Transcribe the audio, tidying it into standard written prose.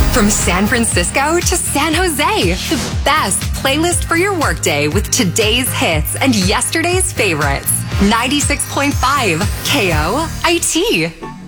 From San Francisco to San Jose, the best playlist for your workday with today's hits and yesterday's favorites. 96.5 KOIT.